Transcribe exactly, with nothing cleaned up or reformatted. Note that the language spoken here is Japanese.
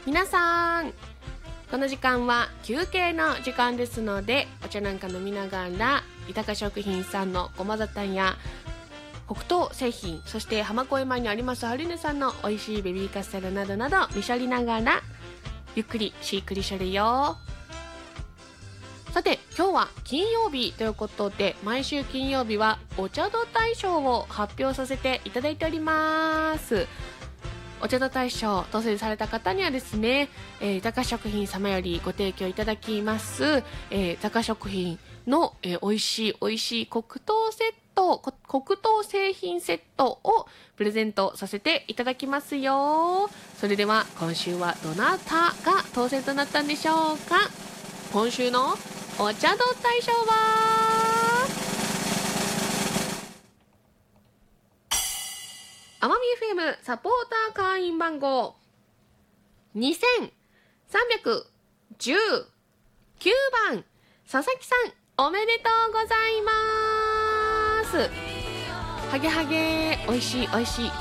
皆さん、この時間は休憩の時間ですので、お茶なんか飲みながら井高食品さんのごま砂糖や北東製品、そして浜越前にありますハリネさんの美味しいベビーカステラなどなど見しょりながらゆっくりしっくりしょるよ。さて今日は金曜日ということで、毎週金曜日はお茶の大賞を発表させていただいております。お茶の大賞当選された方にはですね、えー、井高食品様よりご提供いただきます、えー、井高食品の、えー、美味しい美味しい黒糖セット黒糖製品セットをプレゼントさせていただきますよ。それでは今週はどなたが当選となったんでしょうか。今週のお茶の大賞は奄美 エフエム サポーター会員番号にせんさんびゃくじゅうきゅうばん、佐々木さん、おめでとうございます。はげはげ、おいしいおいしい